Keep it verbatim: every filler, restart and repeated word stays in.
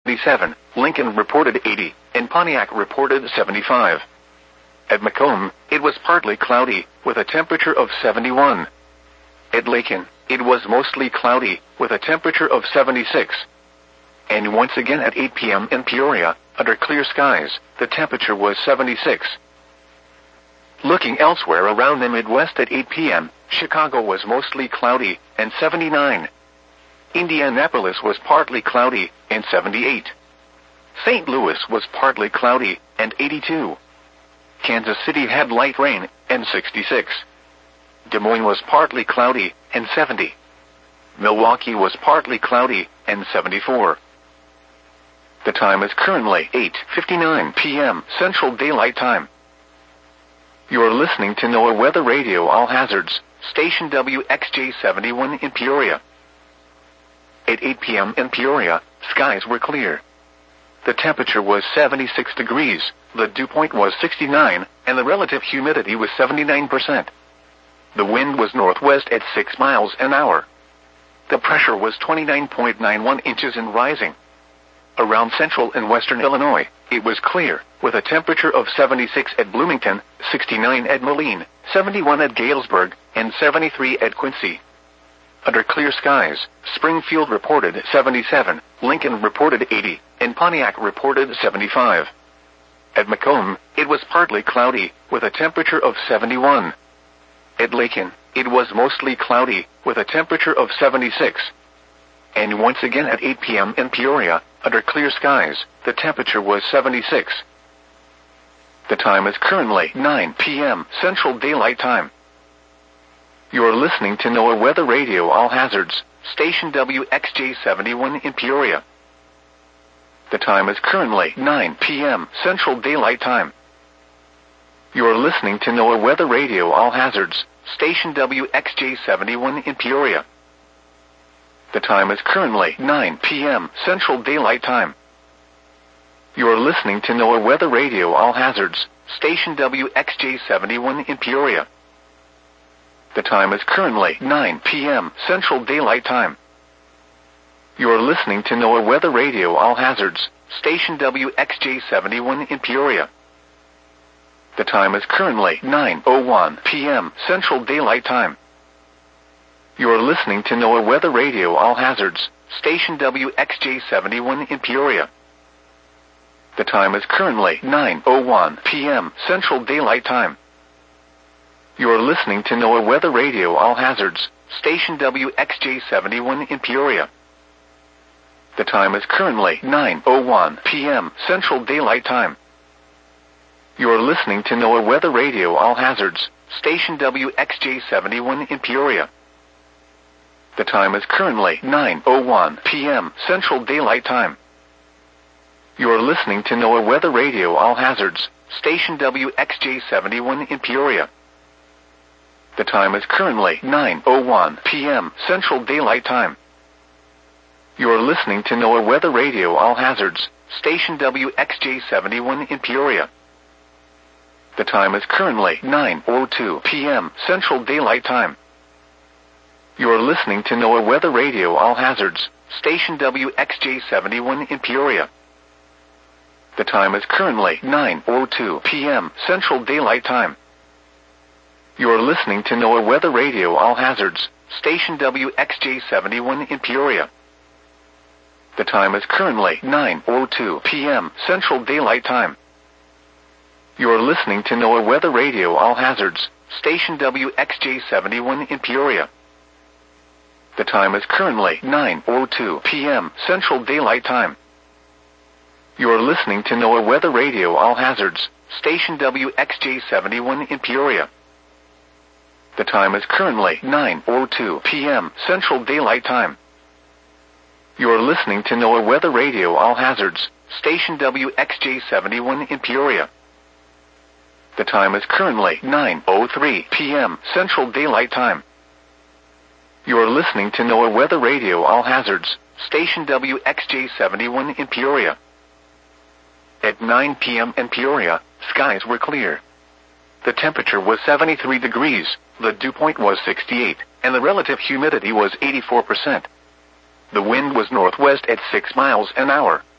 sixty-seven, Lincoln reported eighty, and Pontiac reported seventy-five. At Macomb, it was partly cloudy, with a temperature of seventy-one. At Lakin, it was mostly cloudy, with a temperature of seventy-six. And once again at eight p m in Peoria, under clear skies, the temperature was seventy-six. Looking elsewhere around the Midwest at eight p m, Chicago was mostly cloudy, and seventy-nine. Indianapolis was partly cloudy, and seventy-eight. Saint Louis was partly cloudy, and eighty-two. Kansas City had light rain, and sixty-six. Des Moines was partly cloudy, and seventy. Milwaukee was partly cloudy, and seventy-four. The time is currently eight fifty-nine p m Central Daylight Time. You are listening to NOAA Weather Radio All Hazards, station W X J seventy-one in Peoria. At eight p m in Peoria, skies were clear. The temperature was seventy-six degrees, the dew point was sixty-nine, and the relative humidity was seventy-nine percent. The wind was northwest at six miles an hour. The pressure was twenty-nine point nine one inches and rising. Around central and western Illinois, it was clear, with a temperature of seventy-six at Bloomington, sixty-nine at Moline, seventy-one at Galesburg, and seventy-three at Quincy. Under clear skies, Springfield reported seventy-seven, Lincoln reported eighty, and Pontiac reported seventy-five. At Macomb, it was partly cloudy, with a temperature of seventy-one. At Lakin, it was mostly cloudy, with a temperature of seventy-six. And once again at eight p m in Peoria, under clear skies, the temperature was seventy-six. The time is currently nine p m Central Daylight Time. You are listening to NOAA Weather Radio All Hazards, station W X J seventy-one in Peoria. The time is currently nine p m Central Daylight Time. You are listening to NOAA Weather Radio All Hazards, station W X J seventy-one in Peoria. The time is currently nine p m Central Daylight Time. You are listening to NOAA Weather Radio All Hazards, station W X J seventy-one in Peoria. The time is currently nine p m Central Daylight Time. You are listening to NOAA Weather Radio All Hazards, station W X J seventy-one in Peoria. The time is currently nine oh one p m Central Daylight Time. You are listening to NOAA Weather Radio All Hazards, station W X J seventy-one in Peoria. The time is currently nine oh one p m Central Daylight Time. You are listening to NOAA Weather Radio All Hazards, station W X J seventy-one in Peoria. The time is currently nine oh one p m Central Daylight Time. You are listening to NOAA Weather Radio All Hazards, station W X J seventy-one in Peoria. The time is currently nine oh one p m Central Daylight Time. You are listening to NOAA Weather Radio All Hazards, station W X J seventy-one in Peoria. The time is currently nine oh one p m Central Daylight Time. You are listening to NOAA Weather Radio All Hazards, station W X J seventy-one in Peoria. The time is currently nine oh two p m Central Daylight Time. You are listening to NOAA Weather Radio All Hazards, station W X J seventy-one in Peoria. The time is currently nine oh two p m Central Daylight Time. You are listening to NOAA Weather Radio All Hazards, station W X J seventy-one in Peoria. The time is currently nine oh two p m Central Daylight Time. You are listening to NOAA Weather Radio All Hazards, station W X J seventy-one in Peoria. The time is currently nine oh two p m Central Daylight Time. You are listening to NOAA Weather Radio All Hazards, station W X J seventy-one in Peoria. The time is currently nine oh two p m Central Daylight Time. You are listening to NOAA Weather Radio All Hazards, station W X J seventy-one in Peoria. The time is currently nine oh three p m Central Daylight Time. You are listening to NOAA Weather Radio All Hazards, station W X J seventy-one in Peoria. At nine p m in Peoria, skies were clear. The temperature was seventy-three degrees, the dew point was sixty-eight, and the relative humidity was eighty-four percent. The wind was northwest at six miles an hour.